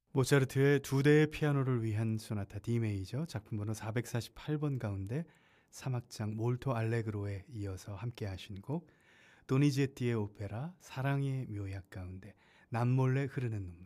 모차르트의 두 대의 피아노를 위한 소나타 D 메이저 작품 번호 448번 가운데 3악장 몰토 알레그로에 이어서 함께 하신 곡 도니제티의 오페라 사랑의 묘약 가운데 남몰래 흐르는 눈물